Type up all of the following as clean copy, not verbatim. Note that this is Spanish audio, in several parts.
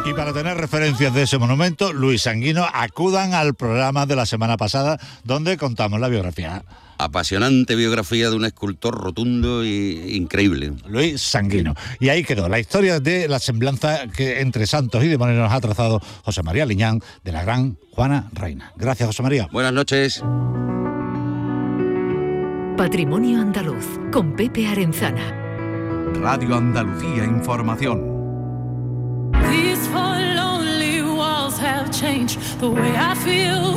Y para tener referencias de ese monumento, Luis Sanguino, acudan al programa de la semana pasada donde contamos la biografía. Apasionante biografía de un escultor rotundo e increíble. Luis Sanguino. Y ahí quedó la historia de la semblanza que entre santos y demonios nos ha trazado José María Liñán de la gran Juana Reina. Gracias, José María. Buenas noches. Patrimonio Andaluz, con Pepe Arenzana. Radio Andalucía Información. These four lonely walls have changed the way I feel.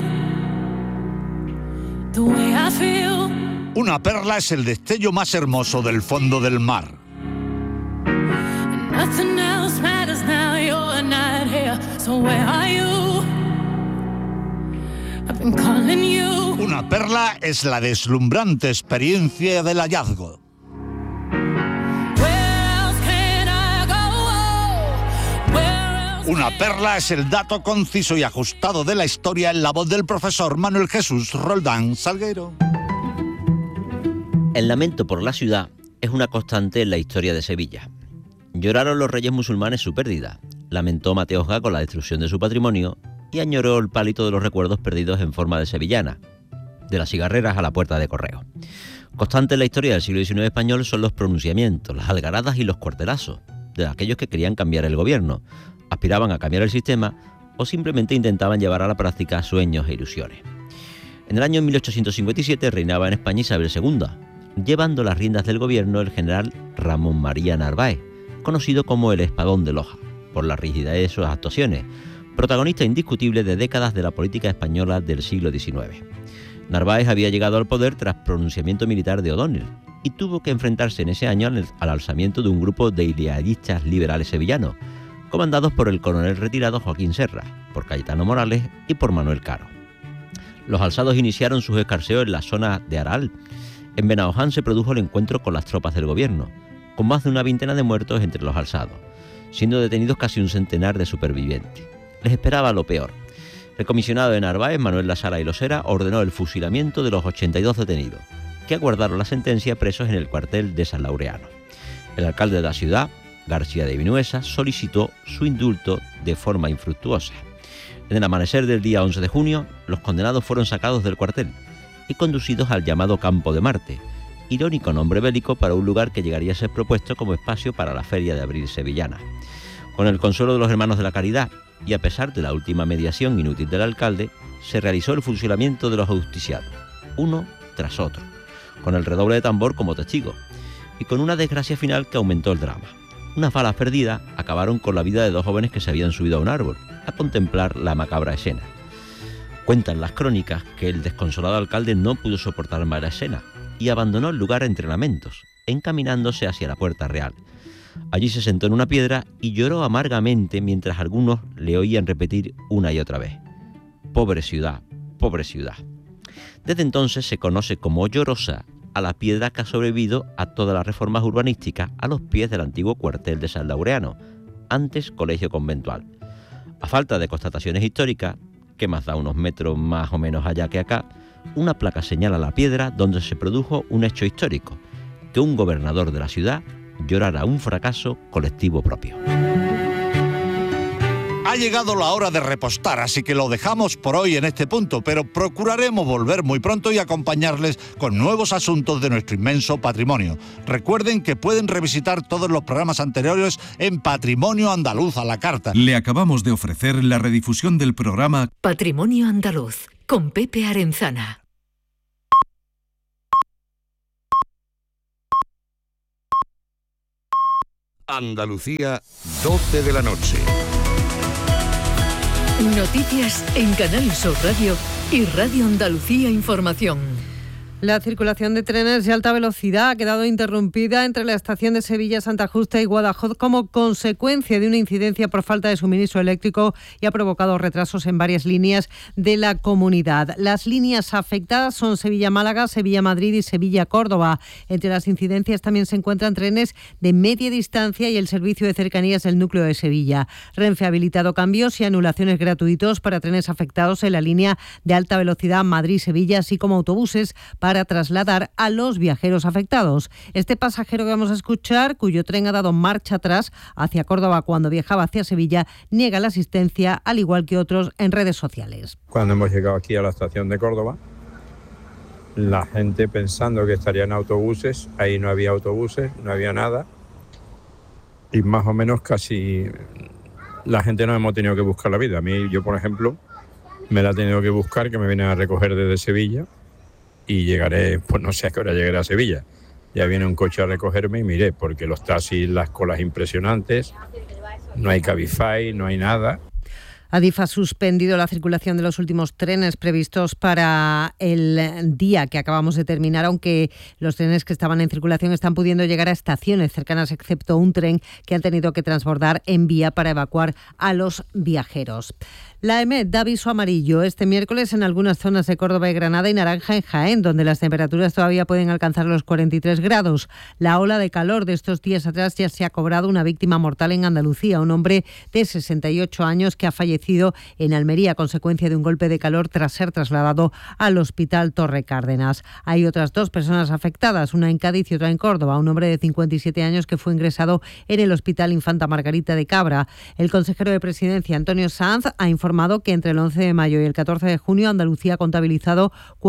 The way I feel. Una perla es el destello más hermoso del fondo del mar. And nothing else matters now, you're not here. So where are you? I've been calling you. Una perla es la deslumbrante experiencia del hallazgo. Una perla es el dato conciso y ajustado de la historia en la voz del profesor Manuel Jesús Roldán Salguero. El lamento por la ciudad es una constante en la historia de Sevilla. Lloraron los reyes musulmanes su pérdida, lamentó Mateos Gago la destrucción de su patrimonio y añoró el pálito de los recuerdos perdidos en forma de sevillana, de las cigarreras a la puerta de correo. Constante en la historia del siglo XIX español son los pronunciamientos, las algaradas y los cuartelazos de aquellos que querían cambiar el gobierno, aspiraban a cambiar el sistema o simplemente intentaban llevar a la práctica sueños e ilusiones. En el año 1857 reinaba en España Isabel II, llevando las riendas del gobierno el general Ramón María Narváez, conocido como el Espadón de Loja, por la rigidez de sus actuaciones, protagonista indiscutible de décadas de la política española del siglo XIX. Narváez había llegado al poder tras pronunciamiento militar de O'Donnell y tuvo que enfrentarse en ese año al alzamiento de un grupo de idealistas liberales sevillanos, comandados por el coronel retirado Joaquín Serra, por Cayetano Morales y por Manuel Caro. Los alzados iniciaron sus escarceos en la zona de Aral. En Benahoján se produjo el encuentro con las tropas del gobierno, con más de una veintena de muertos entre los alzados, siendo detenidos casi un centenar de supervivientes. Les esperaba lo peor. El comisionado de Narváez, Manuel Lasala y Losera, ordenó el fusilamiento de los 82 detenidos, que aguardaron la sentencia presos en el cuartel de San Laureano. El alcalde de la ciudad, García de Vinuesa, solicitó su indulto de forma infructuosa. En el amanecer del día 11 de junio, los condenados fueron sacados del cuartel y conducidos al llamado Campo de Marte, irónico nombre bélico para un lugar que llegaría a ser propuesto como espacio para la Feria de Abril sevillana. Con el consuelo de los Hermanos de la Caridad y a pesar de la última mediación inútil del alcalde, se realizó el fusilamiento de los ajusticiados, uno tras otro, con el redoble de tambor como testigo, y con una desgracia final que aumentó el drama. Unas balas perdidas acabaron con la vida de dos jóvenes que se habían subido a un árbol a contemplar la macabra escena. Cuentan las crónicas que el desconsolado alcalde no pudo soportar más la escena y abandonó el lugar entre lamentos, encaminándose hacia la Puerta Real. Allí se sentó en una piedra y lloró amargamente mientras algunos le oían repetir una y otra vez: «Pobre ciudad, pobre ciudad». Desde entonces se conoce como Llorosa a la piedra que ha sobrevivido a todas las reformas urbanísticas a los pies del antiguo cuartel de San Laureano, antes colegio conventual. A falta de constataciones históricas, que más da unos metros más o menos allá que acá, una placa señala la piedra donde se produjo un hecho histórico, que un gobernador de la ciudad llorara un fracaso colectivo propio. Ha llegado la hora de repostar, así que lo dejamos por hoy en este punto, pero procuraremos volver muy pronto y acompañarles con nuevos asuntos de nuestro inmenso patrimonio. Recuerden que pueden revisitar todos los programas anteriores en Patrimonio Andaluz a la carta. Le acabamos de ofrecer la redifusión del programa Patrimonio Andaluz, con Pepe Arenzana. Andalucía, 12 de la noche. Noticias en Canal Sur Radio y Radio Andalucía Información. La circulación de trenes de alta velocidad ha quedado interrumpida entre la estación de Sevilla, Santa Justa y Guadajoz como consecuencia de una incidencia por falta de suministro eléctrico y ha provocado retrasos en varias líneas de la comunidad. Las líneas afectadas son Sevilla-Málaga, Sevilla-Madrid y Sevilla-Córdoba. Entre las incidencias también se encuentran trenes de media distancia y el servicio de cercanías del núcleo de Sevilla. Renfe ha habilitado cambios y anulaciones gratuitos para trenes afectados en la línea de alta velocidad Madrid-Sevilla, así como autobuses para para trasladar a los viajeros afectados. Este pasajero que vamos a escuchar, cuyo tren ha dado marcha atrás hacia Córdoba cuando viajaba hacia Sevilla, niega la asistencia, al igual que otros en redes sociales. Cuando hemos llegado aquí a la estación de Córdoba, la gente pensando que estarían autobuses, ahí no había autobuses, no había nada, y más o menos casi la gente nos hemos tenido que buscar la vida. A mí, yo por ejemplo, me la he tenido que buscar, que me vienen a recoger desde Sevilla, y llegaré, pues no sé a qué hora llegaré a Sevilla. Ya viene un coche a recogerme y miré, porque los taxis, las colas impresionantes, no hay Cabify, no hay nada. Adif ha suspendido la circulación de los últimos trenes previstos para el día que acabamos de terminar, aunque los trenes que estaban en circulación están pudiendo llegar a estaciones cercanas, excepto un tren que han tenido que transbordar en vía para evacuar a los viajeros. La EMET da aviso amarillo este miércoles en algunas zonas de Córdoba y Granada y naranja en Jaén, donde las temperaturas todavía pueden alcanzar los 43 grados. La ola de calor de estos días atrás ya se ha cobrado una víctima mortal en Andalucía, un hombre de 68 años que ha fallecido en Almería a consecuencia de un golpe de calor tras ser trasladado al Hospital Torre Cárdenas. Hay otras 2 personas afectadas, una en Cádiz y otra en Córdoba, un hombre de 57 años que fue ingresado en el Hospital Infanta Margarita de Cabra. El consejero de Presidencia, Antonio Sanz, ha informado que entre el 11 de mayo y el 14 de junio Andalucía ha contabilizado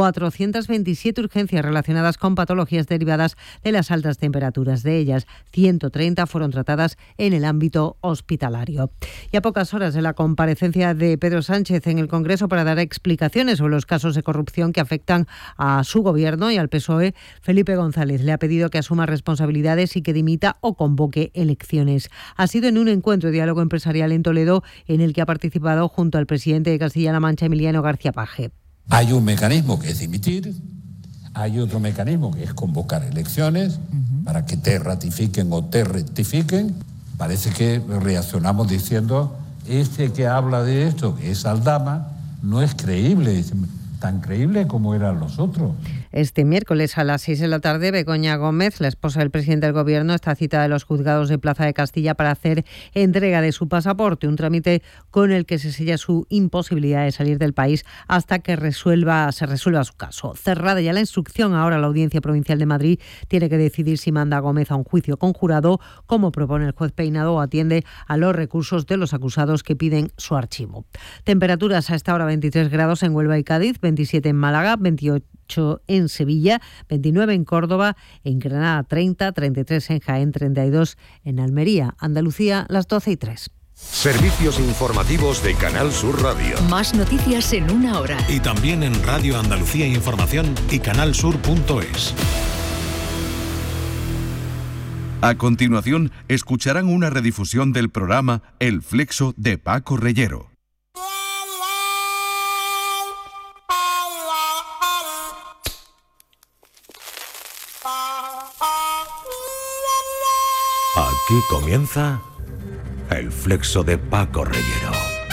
427 urgencias relacionadas con patologías derivadas de las altas temperaturas. De ellas, 130 fueron tratadas en el ámbito hospitalario. Y a pocas horas de la comparecencia de Pedro Sánchez en el Congreso para dar explicaciones sobre los casos de corrupción que afectan a su gobierno y al PSOE, Felipe González le ha pedido que asuma responsabilidades y que dimita o convoque elecciones. Ha sido en un encuentro de diálogo empresarial en Toledo en el que ha participado junto al presidente de Castilla-La Mancha, Emiliano García Paje. Hay un mecanismo que es dimitir, hay otro mecanismo que es convocar elecciones para que te ratifiquen o te rectifiquen. Parece que reaccionamos diciendo, este que habla de esto, que es Aldama, no es creíble, tan creíble como eran los otros. Este miércoles a las 6 de la tarde, Begoña Gómez, la esposa del presidente del Gobierno, está citada en los juzgados de Plaza de Castilla para hacer entrega de su pasaporte, un trámite con el que se sella su imposibilidad de salir del país hasta que se resuelva su caso. Cerrada ya la instrucción, ahora la Audiencia Provincial de Madrid tiene que decidir si manda a Gómez a un juicio con jurado, como propone el juez Peinado, o atiende a los recursos de los acusados que piden su archivo. Temperaturas a esta hora: 23 grados en Huelva y Cádiz, 27 en Málaga, 28 en Sevilla, 29 en Córdoba, en Granada 30, 33 en Jaén, 32 en Almería. Andalucía, las 12:03. Servicios informativos de Canal Sur Radio. Más noticias en una hora. Y también en Radio Andalucía Información y canalsur.es. A continuación, escucharán una redifusión del programa El Flexo de Paco Reyero. Aquí comienza El Flexo de Paco Reyero.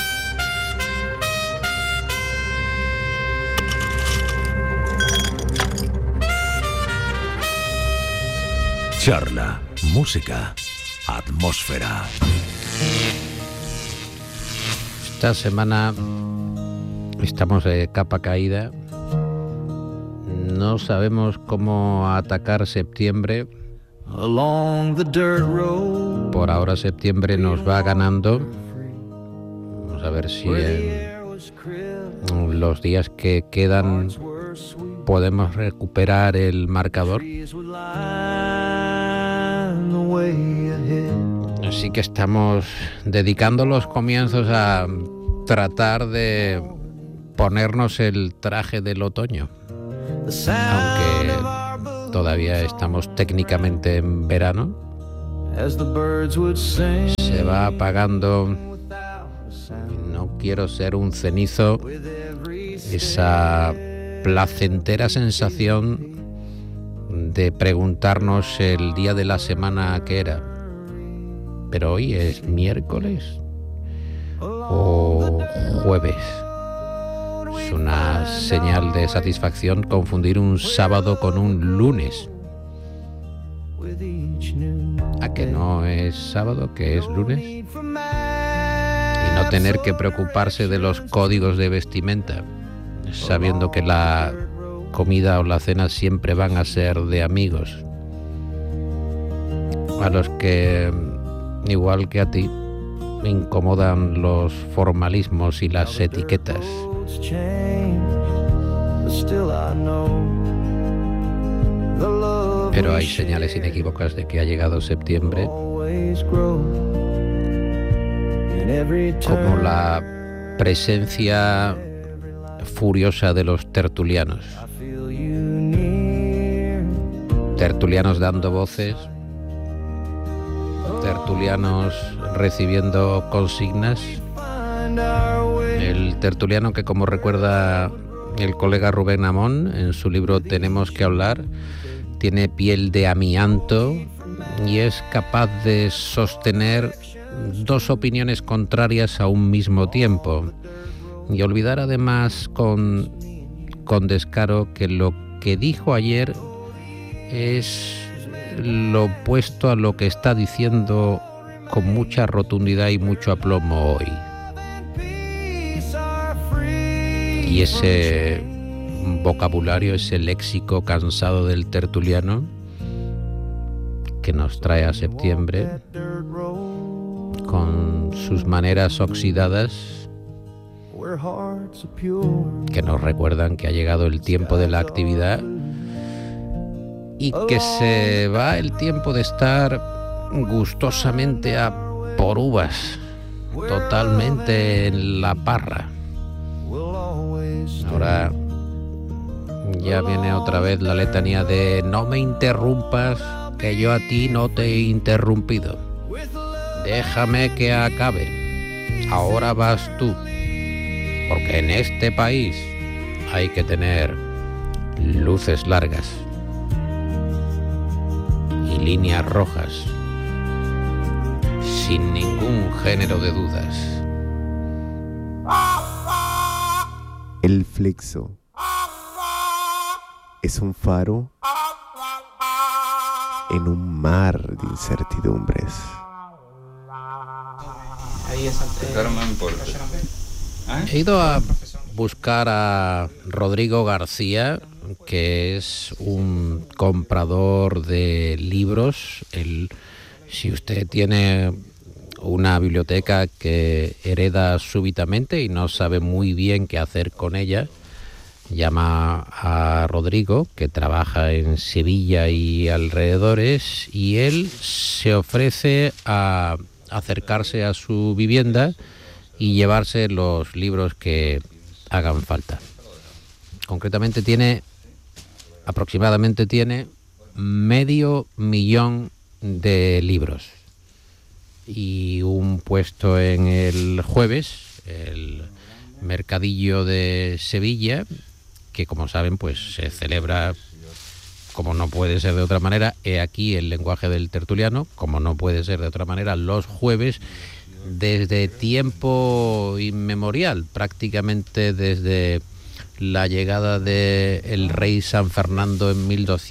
Charla, música, atmósfera. Esta semana estamos de capa caída. No sabemos cómo atacar septiembre. Por ahora septiembre nos va ganando. Vamos a ver si en los días que quedan podemos recuperar el marcador. Así que estamos dedicando los comienzos a tratar de ponernos el traje del otoño, aunque todavía estamos técnicamente en verano. Se va apagando, no quiero ser un cenizo, esa placentera sensación de preguntarnos el día de la semana que era. Pero hoy es miércoles o jueves. Es una señal de satisfacción confundir un sábado con un lunes. ¿A que no es sábado, que es lunes? Y no tener que preocuparse de los códigos de vestimenta, sabiendo que la comida o la cena siempre van a ser de amigos, a los que, igual que a ti, me incomodan los formalismos y las etiquetas. Pero hay señales inequívocas de que ha llegado septiembre, como la presencia furiosa de los tertulianos. Tertulianos dando voces, tertulianos recibiendo consignas. El tertuliano que, como recuerda el colega Rubén Amón en su libro Tenemos que hablar, tiene piel de amianto y es capaz de sostener dos opiniones contrarias a un mismo tiempo y olvidar además con descaro que lo que dijo ayer es lo opuesto a lo que está diciendo con mucha rotundidad y mucho aplomo hoy. Y ese vocabulario, ese léxico cansado del tertuliano que nos trae a septiembre, con sus maneras oxidadas que nos recuerdan que ha llegado el tiempo de la actividad y que se va el tiempo de estar gustosamente a por uvas, totalmente en la parra. Ahora ya viene otra vez la letanía de no me interrumpas, que yo a ti no te he interrumpido. Déjame que acabe. Ahora vas tú. Porque en este país hay que tener luces largas y líneas rojas, sin ningún género de dudas. El flexo es un faro en un mar de incertidumbres. He ido a buscar a Rodrigo García, que es un comprador de libros. Si usted tiene una biblioteca que hereda súbitamente y no sabe muy bien qué hacer con ella, llama a Rodrigo, que trabaja en Sevilla y alrededores, y él se ofrece a acercarse a su vivienda y llevarse los libros que hagan falta. Concretamente aproximadamente tiene 500.000 de libros y un puesto en el Jueves, el mercadillo de Sevilla, que como saben pues se celebra, como no puede ser de otra manera, he aquí el lenguaje del tertuliano, como no puede ser de otra manera, los jueves desde tiempo inmemorial, prácticamente desde la llegada del rey San Fernando en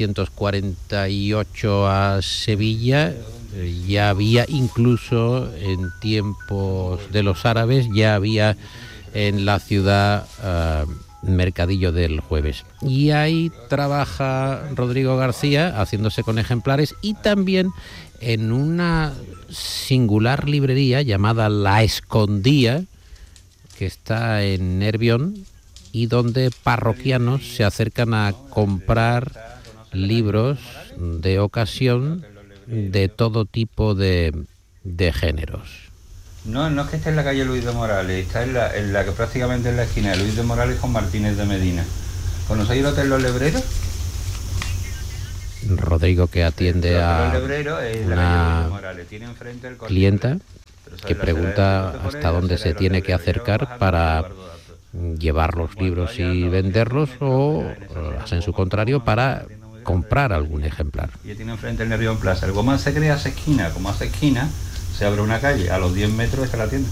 1248 a Sevilla. Ya había, incluso en tiempos de los árabes, ya había en la ciudad mercadillo del Jueves. Y ahí trabaja Rodrigo García haciéndose con ejemplares, y también en una singular librería llamada La Escondía, que está en Nervión, y donde parroquianos se acercan a comprar libros de ocasión de todo tipo de géneros. No es que esté en la calle Luis de Morales, está en la que prácticamente en la esquina de Luis de Morales con Martínez de Medina. ¿Conocéis el Hotel Los Lebreros? Rodrigo, que atiende a una clienta que pregunta hasta dónde se tiene que acercar para llevar los libros y venderlos, o en su contrario, para comprar algún ejemplar. Y tiene enfrente el Nervión Plaza. El Goma se crea esquina, como hace esquina, se abre una calle, a los 10 metros está la tienda.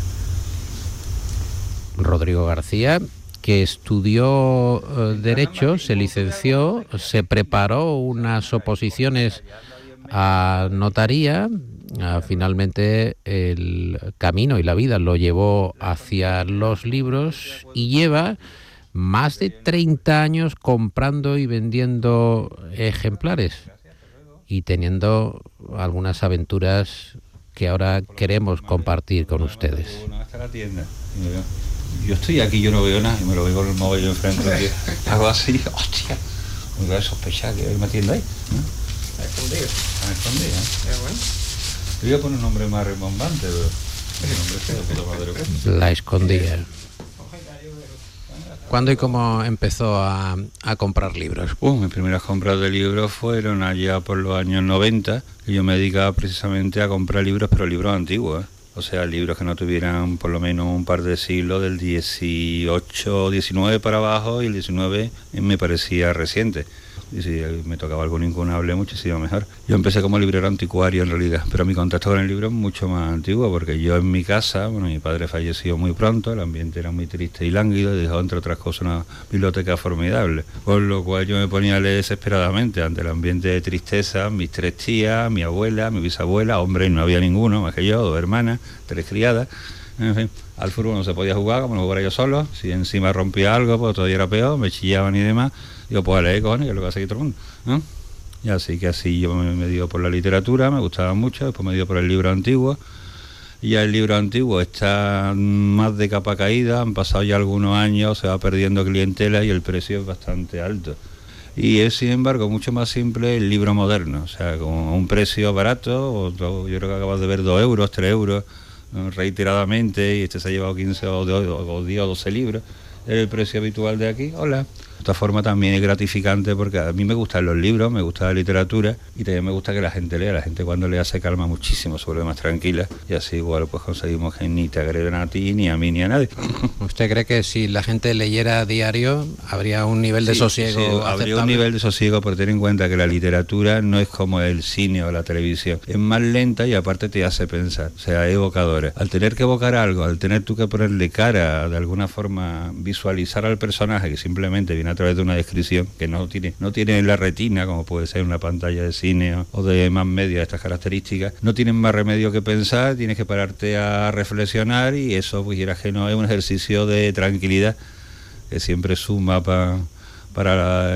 Rodrigo García, que estudió Derecho, se licenció, se preparó unas oposiciones a notaría, finalmente el camino y la vida lo llevó hacia los libros, y lleva más de 30 años comprando y vendiendo ejemplares y teniendo algunas aventuras que ahora queremos compartir con ustedes. Hasta la tienda. Yo estoy aquí, yo no veo nada, y me lo veo con el móvil enfrente. Hago así, hostia, me voy a sospechar que hay una tienda ahí. Está escondida. Está escondida, ¿eh? Bueno. Yo voy a poner un nombre más rimbombante, pero el nombre es de puta madre. La escondía. ¿Cuándo y cómo empezó a comprar libros? Mis primeras compras de libros fueron allá por los años 90, y yo me dedicaba precisamente a comprar libros, pero libros antiguos, ¿eh? O sea, libros que no tuvieran por lo menos un par de siglos, del 18, 19 para abajo, y el 19 me parecía reciente. Y si me tocaba algún incunable, muchísimo mejor. Yo empecé como librero anticuario en realidad, pero mi contacto con el libro es mucho más antiguo, porque yo en mi casa, bueno, mi padre falleció muy pronto, el ambiente era muy triste y lánguido, y dejó entre otras cosas una biblioteca formidable, por lo cual yo me ponía a leer desesperadamente ante el ambiente de tristeza. Mis 3 tías, mi abuela, mi bisabuela, hombre, no había ninguno más que yo, 2 hermanas, 3 criadas. En fin, al fútbol no se podía jugar, como no jugara yo solo. Si encima rompía algo, pues todavía era peor, me chillaban y demás. Digo, pues a leer, cojones, que es lo que hace aquí todo el mundo, ¿no? Y así que así yo me dio por la literatura, me gustaba mucho, después me dio por el libro antiguo. Y ya el libro antiguo está más de capa caída, han pasado ya algunos años, se va perdiendo clientela y el precio es bastante alto. Y es, sin embargo, mucho más simple el libro moderno, o sea, con un precio barato, yo creo que acabas de ver 2 euros, 3 euros, reiteradamente, y este se ha llevado 15 o 10 o 12 libros, el precio habitual de aquí. Hola. De esta forma también es gratificante, porque a mí me gustan los libros, me gusta la literatura, y también me gusta que la gente lea. La gente cuando lea se calma muchísimo, se vuelve más tranquila, y así igual pues conseguimos que ni te agredan a ti, ni a mí, ni a nadie. ¿Usted cree que si la gente leyera a diario habría un nivel de sosiego aceptable? Habría un nivel de sosiego, por tener en cuenta que la literatura no es como el cine o la televisión, es más lenta y aparte te hace pensar, o sea, es evocadora. Al tener que evocar algo, al tener tú que ponerle cara, de alguna forma visualizar al personaje, que simplemente viene a través de una descripción que no tiene la retina, como puede ser una pantalla de cine o de más media de estas características, no tienes más remedio que pensar, tienes que pararte a reflexionar, y eso, pues quieras que no, es un ejercicio de tranquilidad que siempre suma para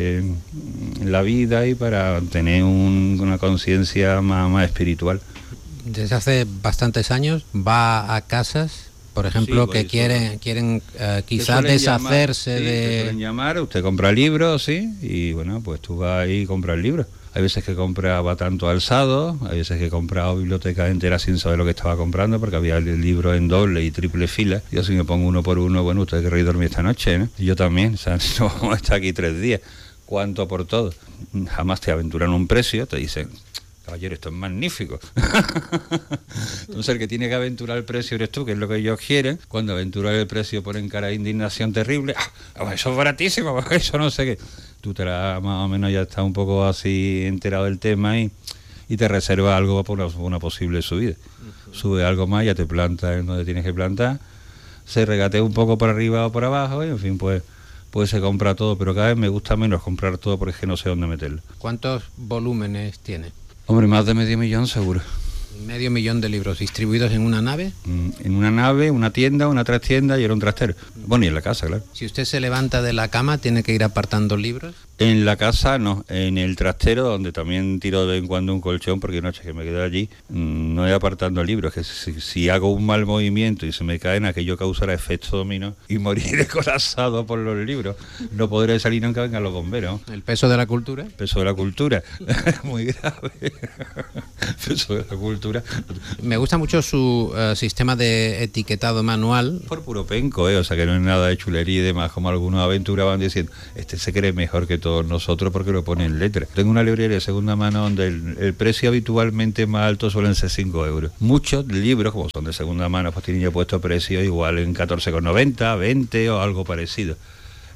la vida y para tener una conciencia más espiritual. Desde hace bastantes años va a casas, por ejemplo, sí, que quieren quizás deshacerse te suelen llamar, usted compra libros, sí, y bueno, pues tú vas ahí y compras libros. Hay veces que compraba tanto alzado, hay veces que he comprado bibliotecas enteras sin saber lo que estaba comprando, porque había libros en doble y triple fila. Yo si me pongo uno por uno, bueno, usted querréis dormir esta noche, ¿no? Y yo también, o sea, no vamos a estar aquí 3 días. ¿Cuánto por todo? Jamás te aventuran un precio, te dicen, caballero, esto es magnífico. Entonces el que tiene que aventurar el precio eres tú, que es lo que ellos quieren. Cuando aventuran el precio ponen cara de indignación terrible. Eso es baratísimo, eso no sé qué. Tú más o menos ya estás un poco así enterado del tema y te reservas algo para una posible subida. Sube algo más, ya te plantas en donde tienes que plantar, se regatea un poco por arriba o por abajo, y en fin, pues se compra todo, pero cada vez me gusta menos comprar todo porque es que no sé dónde meterlo. ¿Cuántos volúmenes tiene? Hombre, más de 500.000 seguro. 500.000 de libros distribuidos en una nave. En una nave, una tienda, una trastienda y era un trastero. Bueno, y en la casa, claro. Si usted se levanta de la cama, ¿tiene que ir apartando libros? En la casa no, en el trastero, donde también tiro de vez en cuando un colchón, porque noche que me quedo allí, no voy apartando libros, que si hago un mal movimiento y se me caen, aquello causará efecto dominó y moriré colapsado por los libros. No podré salir aunque vengan los bomberos. ¿El peso de la cultura? El peso de la cultura, muy grave. El peso de la cultura. Me gusta mucho su sistema de etiquetado manual. Por puro penco, o sea que no es nada de chulería y demás, como algunos aventuraban diciendo, este se cree mejor que todos nosotros porque lo pone en letra. Tengo una librería de segunda mano donde el precio habitualmente más alto suelen ser 5 euros. Muchos libros, como son de segunda mano, pues tienen ya puesto precio igual en 14,90, 20 o algo parecido.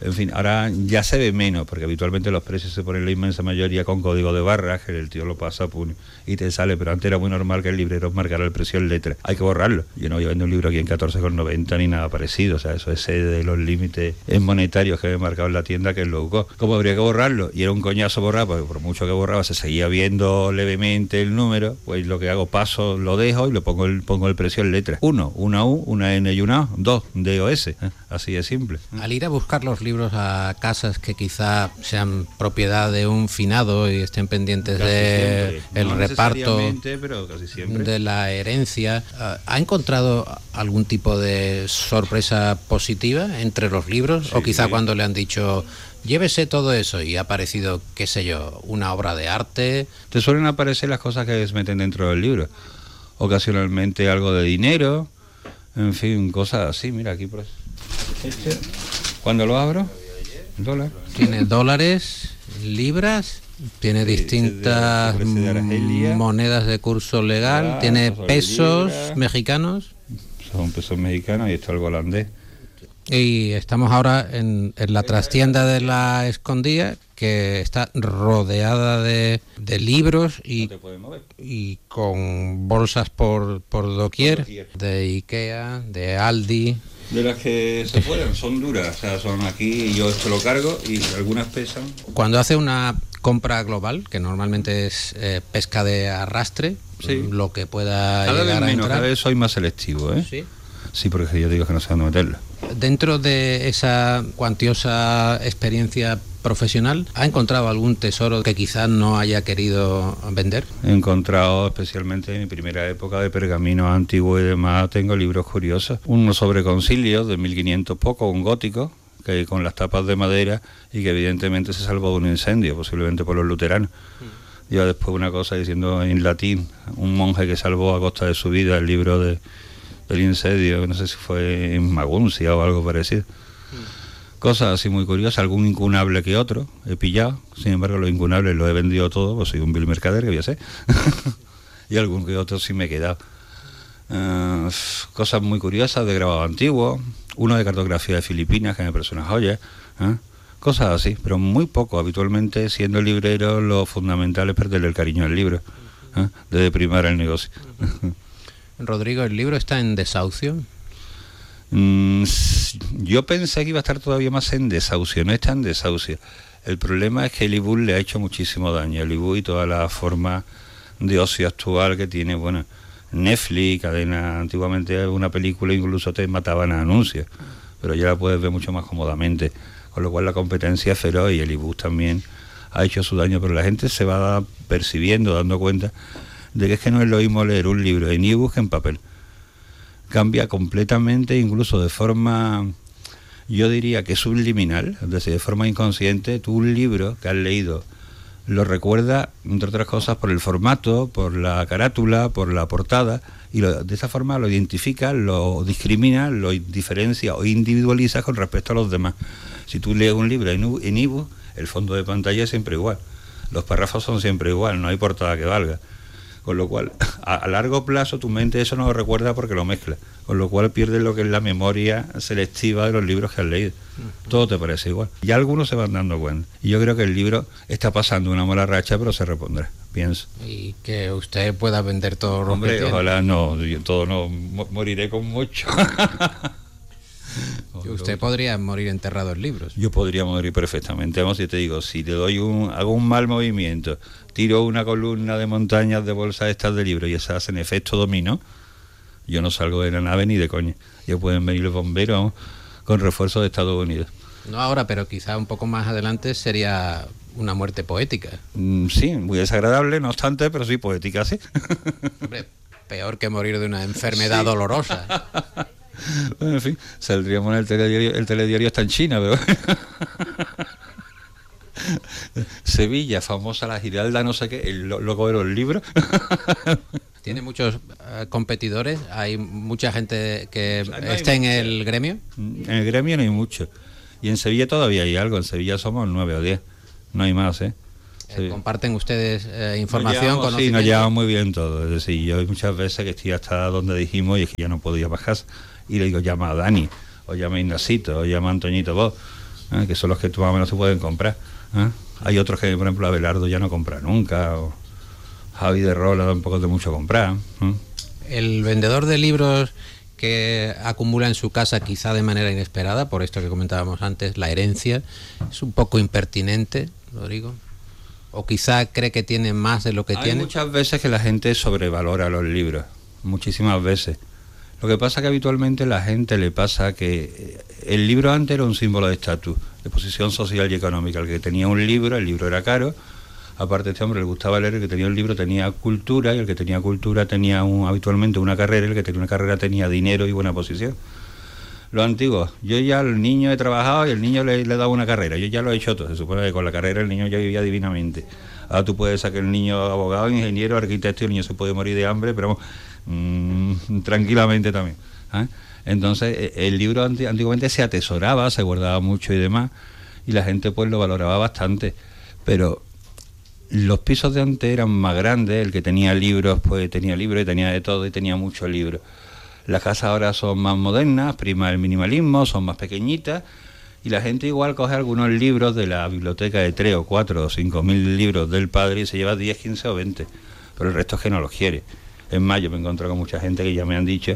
En fin, ahora ya se ve menos, porque habitualmente los precios se ponen la inmensa mayoría con código de barras, que el tío lo pasa y te sale, pero antes era muy normal que el librero marcara el precio en letra. Hay que borrarlo. Yo no voy a vender un libro aquí en 14,90 ni nada parecido, o sea, eso es de los límites monetarios que me he marcado en la tienda, que es low cost. ¿Cómo habría que borrarlo? Y era un coñazo borrar, porque por mucho que borraba se seguía viendo levemente el número, pues lo que hago, paso, lo dejo y lo pongo el precio en letra. 1, una U, una N y una O, 2, D o S, así de simple. Al ir a buscar los libros a casas que quizá sean propiedad de un finado y estén pendientes de el reparto, pero casi siempre, de la herencia, ¿ha encontrado algún tipo de sorpresa positiva entre los libros? Sí, o quizá cuando le han dicho llévese todo eso y ha aparecido, qué sé yo, una obra de arte. Te suelen aparecer las cosas que se meten dentro del libro, ocasionalmente algo de dinero, en fin, cosas así. Mira aquí, por eso. Cuando lo abro, dólar. Tiene dólares, libras, tiene distintas monedas de curso legal, tiene pesos mexicanos. Son pesos mexicanos y esto es el holandés. Y estamos ahora en la trastienda de la Escondida, que está rodeada de libros y con bolsas por doquier, de Ikea, de Aldi. De las que se pueden, son duras, o sea, son aquí y yo esto lo cargo y algunas pesan. Cuando hace una compra global, que normalmente es pesca de arrastre, sí, lo que pueda cada llegar vez menos, a entrar. Cada vez soy más selectivo, ¿eh? Sí. Sí, porque yo digo que no sé dónde meterlo. Dentro de esa cuantiosa experiencia profesional, ¿ha encontrado algún tesoro que quizás no haya querido vender? He encontrado, especialmente en mi primera época de pergaminos antiguos y demás, tengo libros curiosos. Uno sobre concilios de 1500 poco, un gótico, que con las tapas de madera y que evidentemente se salvó de un incendio, posiblemente por los luteranos. Yo después una cosa diciendo en latín, un monje que salvó a costa de su vida el libro del incendio, no sé si fue en Maguncia o algo parecido. Cosas así muy curiosas, algún incunable que otro he pillado, sin embargo los incunables los he vendido todos, pues soy un vil mercader, que ya sé. Y algún que otro sí me he quedado. Cosas muy curiosas de grabado antiguo, uno de cartografía de Filipinas, que me parece una joya. Cosas así, pero muy poco. Habitualmente, siendo librero, lo fundamental es perderle el cariño al libro, de deprimar el negocio. Rodrigo, ¿el libro está en desahucio? Yo pensé que iba a estar todavía más en desahucio, no está en desahucio. El problema es que el ebook le ha hecho muchísimo daño, el ebook y toda la forma de ocio actual que tiene, bueno, Netflix, cadena, antiguamente una película incluso te mataban a anuncios, pero ya la puedes ver mucho más cómodamente, con lo cual la competencia es feroz y el ebook también ha hecho su daño, pero la gente se va percibiendo, dando cuenta de que es que no es lo mismo leer un libro en ebook que en papel. Cambia completamente, incluso de forma, yo diría que subliminal, es decir, de forma inconsciente. Tú un libro que has leído lo recuerdas, entre otras cosas, por el formato, por la carátula, por la portada, y de esa forma lo identificas, lo discriminas, lo diferencias o individualizas con respecto a los demás. Si tú lees un libro en ebook, el fondo de pantalla es siempre igual, los párrafos son siempre igual, no hay portada que valga. Con lo cual, a largo plazo, tu mente eso no lo recuerda porque lo mezcla. Con lo cual pierdes lo que es la memoria selectiva de los libros que has leído. Todo te parece igual. Ya algunos se van dando cuenta. Y yo creo que el libro está pasando una mala racha, pero se repondrá, pienso. Y que usted pueda vender todo lo que tiene. Ojalá no, yo todo no, moriré con mucho. Usted podría morir enterrado en libros. Yo podría morir perfectamente. Vamos, yo te digo, si te doy hago un mal movimiento, tiro una columna de montañas de bolsas estas de libros y esas hacen efecto dominó, yo no salgo de la nave ni de coña. Ya pueden venir los bomberos con refuerzo de Estados Unidos. No ahora, pero quizá un poco más adelante sería una muerte poética. Sí, muy desagradable, no obstante, pero sí poética, sí. Hombre, peor que morir de una enfermedad dolorosa. Bueno, en fin, saldríamos en el telediario está en China, pero Sevilla, famosa la Giralda, no sé qué, el loco de los libros. ¿Tiene muchos competidores? ¿Hay mucha gente que está en el gremio? En el gremio no hay mucho. Y en Sevilla todavía hay algo, en Sevilla somos 9 o 10, no hay más, ¿eh? ¿Comparten ustedes información? Sí, nos llevamos muy bien todo. Es decir, yo hay muchas veces que estoy hasta donde dijimos y es que ya no podía bajar. Y le digo, llama a Dani, o llama a Ignacito, o llama a Antoñito vos. que son los que más o menos se pueden comprar. Hay otros que, por ejemplo, Abelardo ya no compra nunca, o Javi de Rola tampoco es de mucho comprar. El vendedor de libros que acumula en su casa, quizá de manera inesperada, por esto que comentábamos antes, la herencia, es un poco impertinente, Rodrigo, o quizá cree que tiene más de lo que tiene. Hay muchas veces que la gente sobrevalora los libros, muchísimas veces. Lo que pasa que habitualmente la gente le pasa que el libro antes era un símbolo de estatus, de posición social y económica. El que tenía un libro, el libro era caro. Aparte, a este hombre le gustaba leer, el que tenía un libro tenía cultura, y el que tenía cultura tenía habitualmente una carrera, y el que tenía una carrera tenía dinero y buena posición. Los antiguos, yo ya el niño he trabajado y el niño le he dado una carrera, yo ya lo he hecho todo, se supone que con la carrera el niño ya vivía divinamente. Ahora tú puedes sacar el niño abogado, ingeniero, arquitecto, y el niño se puede morir de hambre, pero tranquilamente también. Entonces el libro antiguamente se atesoraba, se guardaba mucho y demás, y la gente pues lo valoraba bastante, pero los pisos de antes eran más grandes, el que tenía libros pues tenía libros y tenía de todo y tenía muchos libros. Las casas ahora son más modernas, prima el minimalismo, son más pequeñitas, y la gente igual coge algunos libros de la biblioteca de 3 o 4 o 5.000 libros del padre y se lleva 10, 15 o 20, pero el resto es que no los quiere. Es más, yo me he encontrado con mucha gente que ya me han dicho,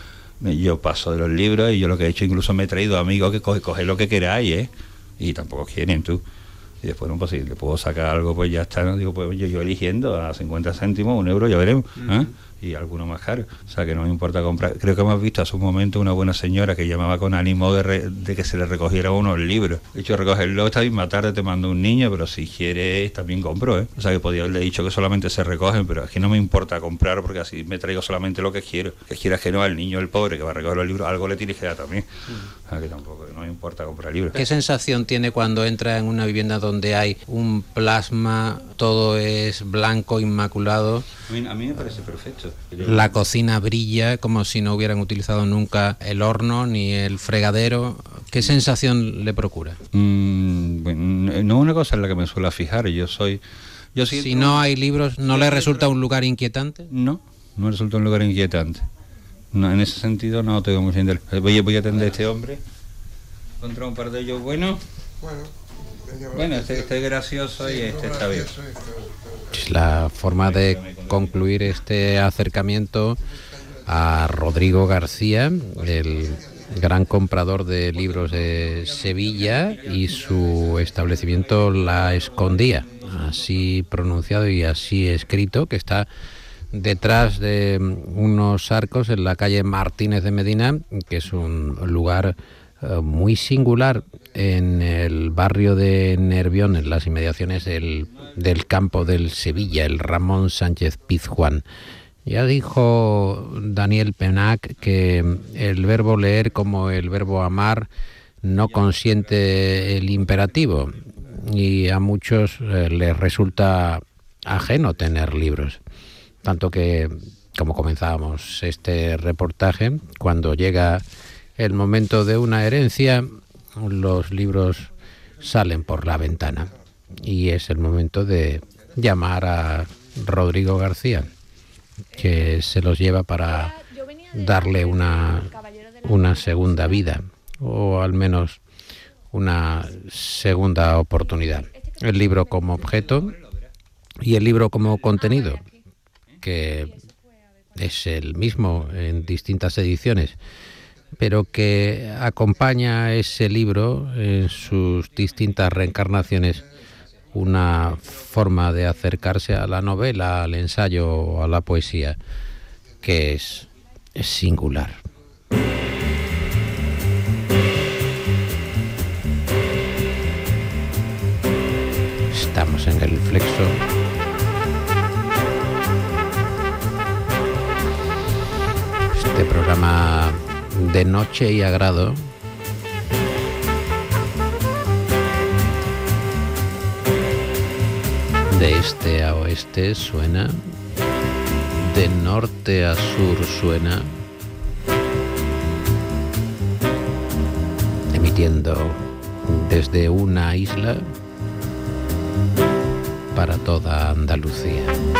yo paso de los libros, y yo lo que he hecho, incluso me he traído amigos que coge lo que queráis, y tampoco quieren tú. Y después, no, pues si le puedo sacar algo, pues ya está, ¿no? Digo, pues yo eligiendo a 50 céntimos, 1 euro, ya veremos, y alguno más caro. O sea, que no me importa comprar. Creo que hemos visto hace un momento una buena señora que llamaba con ánimo de que se le recogiera unos libros. De hecho, recogerlo esta misma tarde te mando un niño, pero si quieres también compro, O sea, que podía haberle dicho que solamente se recogen, pero es que no me importa comprar, porque así me traigo solamente lo que quiero. Que quieras que no, al niño, el pobre, que va a recoger los libros, algo le tienes que dar también. O sea, que tampoco, no me importa comprar libros. ¿Qué sensación tiene cuando entra en una vivienda donde hay un plasma, todo es blanco, inmaculado? A mí me parece perfecto. La cocina brilla como si no hubieran utilizado nunca el horno ni el fregadero. ¿Qué sensación le procura? Bueno, no una cosa en la que me suelo fijar. Si no hay libros, ¿no le resulta un lugar inquietante? No resulta un lugar inquietante. No, en ese sentido no tengo mucho interés. Voy a atender a este hombre. Encontré un par de ellos buenos. Bueno, este es gracioso y este está bien. Es la forma de concluir este acercamiento a Rodrigo García, el gran comprador de libros de Sevilla, y su establecimiento La Escondía, así pronunciado y así escrito, que está detrás de unos arcos en la calle Martínez de Medina, que es un lugar muy singular en el barrio de Nervión, en las inmediaciones del campo del Sevilla, el Ramón Sánchez Pizjuán. Ya dijo Daniel Penach que el verbo leer, como el verbo amar, no consiente el imperativo, y a muchos les resulta ajeno tener libros. Tanto que, como comenzábamos este reportaje, cuando llega el momento de una herencia, los libros salen por la ventana, y es el momento de llamar a Rodrigo García, que se los lleva para darle una segunda vida, o al menos una segunda oportunidad. El libro como objeto y el libro como contenido, que es el mismo en distintas ediciones, pero que acompaña a ese libro en sus distintas reencarnaciones una forma de acercarse a la novela, al ensayo o a la poesía, que es singular. Estamos en el Flexo. Este programa de noche y agrado, de este a oeste suena, de norte a sur suena, emitiendo desde una isla para toda Andalucía.